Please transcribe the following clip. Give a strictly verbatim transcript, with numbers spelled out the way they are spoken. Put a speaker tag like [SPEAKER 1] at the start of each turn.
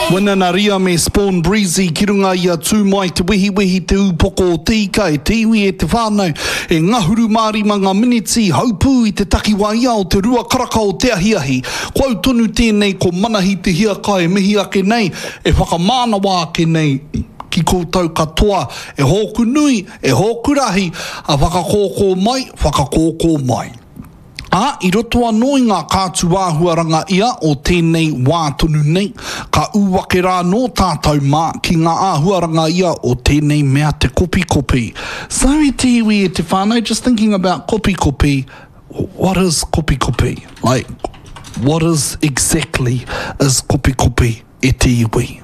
[SPEAKER 1] Winana ria me spawn breezy ki runga ia tū mai te wihi wihi te upoko o tika e te iwi e te whānau e ngahuru māri manga miniti haupū i te takiwa ia o te rua karaka o te ahiahi kau tonu tēnei ko manahi te hia kai mihi ake nei e whakamānawa ake nei ki koutou katoa e hoku nui e hoku rahi a whakakōkō mai whakakōkō mai. A, i roto anō i ngā kātu āhuaranga ia o tēnei wā tonu nei, ka uwake rā no tātou mā ki ngā āhuaranga ia o tēnei mea te kopi kopi. So i te iwi e te whānau, just thinking about kopi kopi, what is kopi kopi? Like, what is exactly is kopi kopi e te iwi?